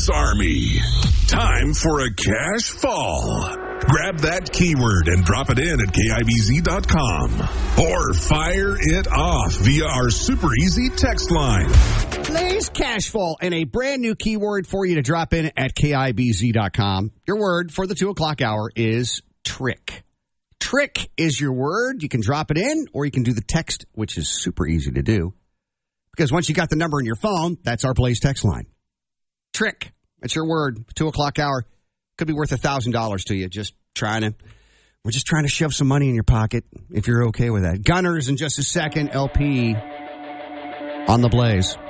Blaze Army. Time for a cash fall. Grab that keyword and drop it in at KIBZ.com. Or fire it off via our super easy text line. Blaze Cashfall, and a brand new keyword for you to drop in at KIBZ.com. Your word for the 2 o'clock hour is trick. Trick is your word. You can drop it in, or you can do the text, which is super easy to do. Because once you got the number in your phone, that's our Blaze text line. Trick. That's your word. 2 o'clock hour. Could be worth $1,000 to you. We're just trying to shove some money in your pocket, if you're okay with that. Gunners in just a second. LP on the Blaze.